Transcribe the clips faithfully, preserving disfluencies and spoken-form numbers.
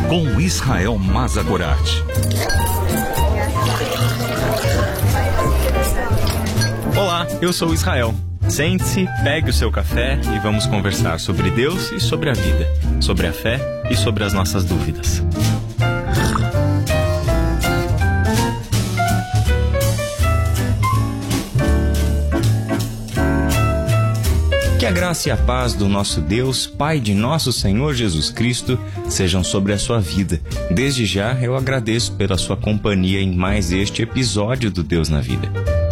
com Israel Mazagorat. Olá, eu sou Israel. Sente-se, pegue o seu café e vamos conversar sobre Deus e sobre a vida, sobre a fé e sobre as nossas dúvidas. Que a graça e a paz do nosso Deus, Pai de nosso Senhor Jesus Cristo, sejam sobre a sua vida. Desde já eu agradeço pela sua companhia em mais este episódio do Deus na Vida.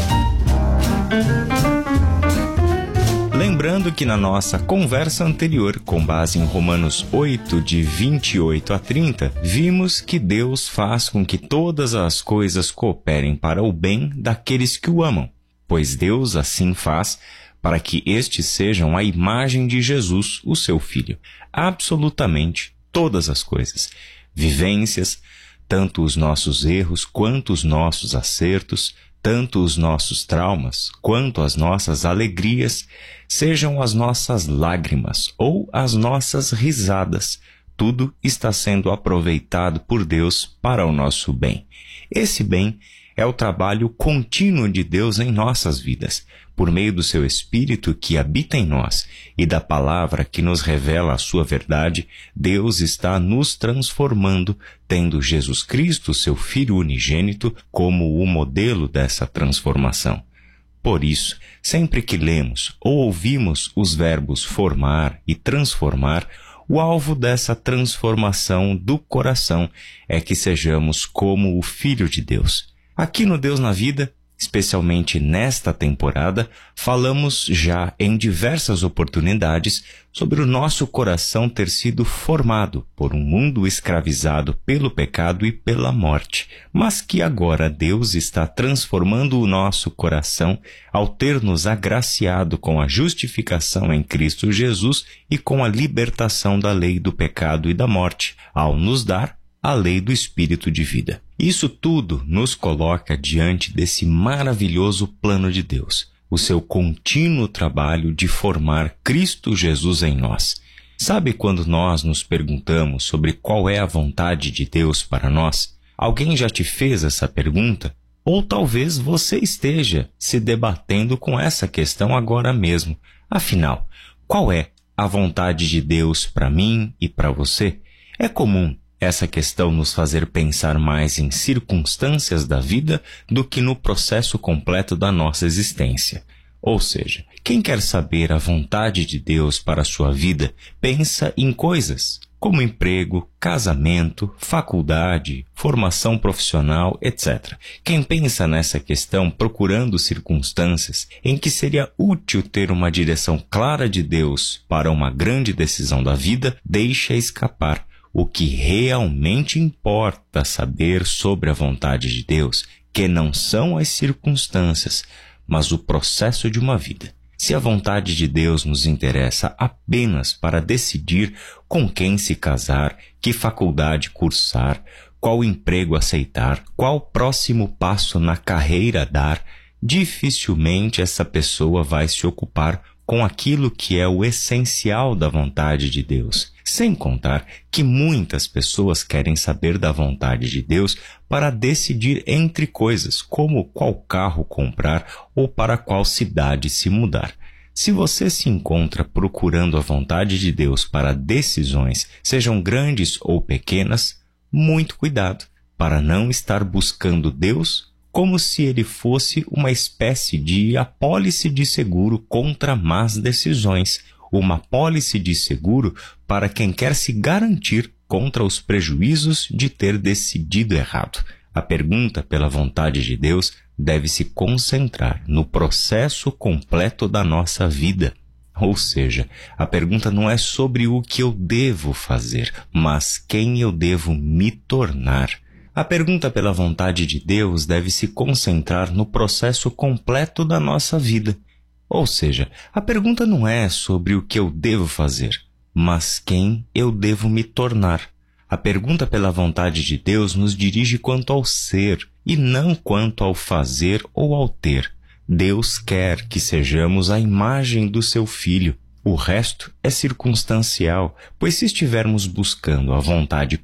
Lembrando que na nossa conversa anterior, com base em Romanos oito, de vinte e oito a trinta, vimos que Deus faz com que todas as coisas cooperem para o bem daqueles que o amam, pois Deus assim faz para que estes sejam a imagem de Jesus, o seu Filho. Absolutamente todas as coisas, vivências, tanto os nossos erros quanto os nossos acertos, tanto os nossos traumas quanto as nossas alegrias, sejam as nossas lágrimas ou as nossas risadas, tudo está sendo aproveitado por Deus para o nosso bem. Esse bem é o trabalho contínuo de Deus em nossas vidas, por meio do seu Espírito que habita em nós e da palavra que nos revela a sua verdade. Deus está nos transformando, tendo Jesus Cristo, seu Filho unigênito, como o modelo dessa transformação. Por isso, sempre que lemos ou ouvimos os verbos formar e transformar, o alvo dessa transformação do coração é que sejamos como o Filho de Deus. Aqui no Deus na Vida, especialmente nesta temporada, falamos já em diversas oportunidades sobre o nosso coração ter sido formado por um mundo escravizado pelo pecado e pela morte, mas que agora Deus está transformando o nosso coração ao ter nos agraciado com a justificação em Cristo Jesus e com a libertação da lei do pecado e da morte, ao nos dar a lei do Espírito de vida. Isso tudo nos coloca diante desse maravilhoso plano de Deus, o seu contínuo trabalho de formar Cristo Jesus em nós. Sabe quando nós nos perguntamos sobre qual é a vontade de Deus para nós? Alguém já te fez essa pergunta? Ou talvez você esteja se debatendo com essa questão agora mesmo. Afinal, qual é a vontade de Deus para mim e para você? É comum essa questão nos fazer pensar mais em circunstâncias da vida do que no processo completo da nossa existência. Ou seja, quem quer saber a vontade de Deus para a sua vida, pensa em coisas como emprego, casamento, faculdade, formação profissional, etcétera. Quem pensa nessa questão procurando circunstâncias em que seria útil ter uma direção clara de Deus para uma grande decisão da vida, deixa escapar o que realmente importa saber sobre a vontade de Deus, que não são as circunstâncias, mas o processo de uma vida. Se a vontade de Deus nos interessa apenas para decidir com quem se casar, que faculdade cursar, qual emprego aceitar, qual próximo passo na carreira dar, dificilmente essa pessoa vai se ocupar com aquilo que é o essencial da vontade de Deus. Sem contar que muitas pessoas querem saber da vontade de Deus para decidir entre coisas, como qual carro comprar ou para qual cidade se mudar. Se você se encontra procurando a vontade de Deus para decisões, sejam grandes ou pequenas, muito cuidado para não estar buscando Deus como se ele fosse uma espécie de apólice de seguro contra más decisões, uma apólice de seguro para quem quer se garantir contra os prejuízos de ter decidido errado. A pergunta pela vontade de Deus deve se concentrar no processo completo da nossa vida. Ou seja, a pergunta não é sobre o que eu devo fazer, mas quem eu devo me tornar. A pergunta pela vontade de Deus deve se concentrar no processo completo da nossa vida. Ou seja, a pergunta não é sobre o que eu devo fazer, mas quem eu devo me tornar. A pergunta pela vontade de Deus nos dirige quanto ao ser e não quanto ao fazer ou ao ter. Deus quer que sejamos a imagem do seu Filho. O resto é circunstancial, pois se estivermos buscando a vontade